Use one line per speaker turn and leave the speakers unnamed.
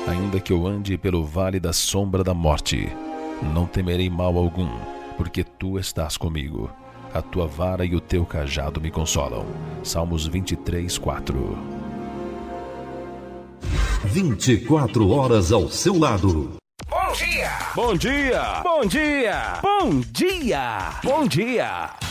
Ainda que eu ande pelo vale da sombra da morte, não temerei mal algum, porque tu estás comigo. A tua vara e o teu cajado me consolam. Salmos 23, 4.
24 horas ao seu lado.
Bom dia! Bom dia! Bom dia! Bom dia! Bom dia!